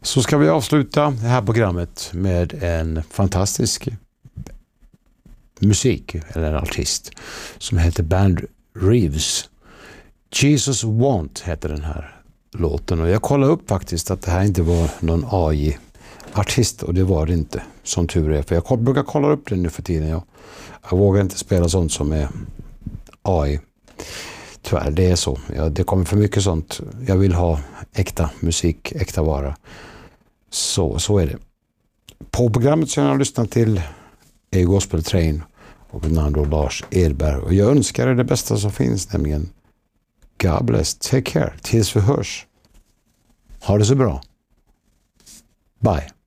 Så ska vi avsluta det här programmet med en fantastisk musik eller en artist som heter Band Reeves. Jesus Want heter den här låten, och jag kollade upp faktiskt att det här inte var någon AI-artist, och det var det inte, som tur är, för jag brukar kolla upp det nu för tiden. Jag vågar inte spela sånt som är AI. Tyvärr, det är så. Det kommer för mycket sånt. Jag vill ha äkta musik, äkta vara. Så är det. På programmet som jag har lyssnat till är Gospel Train och min namn då Lars Edberg. Och jag önskar er det bästa som finns, nämligen God bless, take care, tills vi hörs. Ha det så bra. Bye.